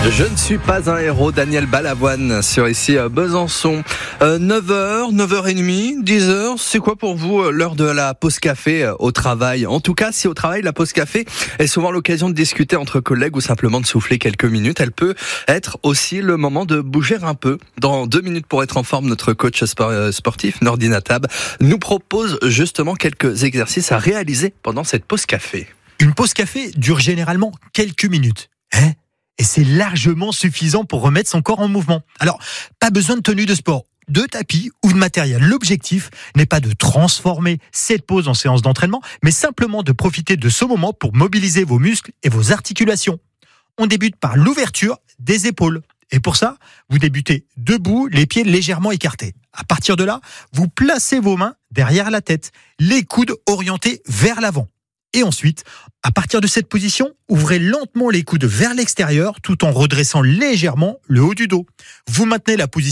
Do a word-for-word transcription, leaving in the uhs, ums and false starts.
Je ne suis pas un héros, Daniel Balavoine sur ici à Besançon. Euh, neuf heures, neuf heures trente, dix heures, c'est quoi pour vous l'heure de la pause café au travail? En tout cas, si au travail, la pause café est souvent l'occasion de discuter entre collègues ou simplement de souffler quelques minutes, elle peut être aussi le moment de bouger un peu. Dans deux minutes pour être en forme, notre coach sportif, Nordine Attab, nous propose justement quelques exercices à réaliser pendant cette pause café. Une pause café dure généralement quelques minutes. Hein ? Et c'est largement suffisant pour remettre son corps en mouvement. Alors, pas besoin de tenue de sport, de tapis ou de matériel. L'objectif n'est pas de transformer cette pause en séance d'entraînement, mais simplement de profiter de ce moment pour mobiliser vos muscles et vos articulations. On débute par l'ouverture des épaules. Et pour ça, vous débutez debout, les pieds légèrement écartés. À partir de là, vous placez vos mains derrière la tête, les coudes orientés vers l'avant. Et ensuite, à partir de cette position, ouvrez lentement les coudes vers l'extérieur tout en redressant légèrement le haut du dos. Vous maintenez la position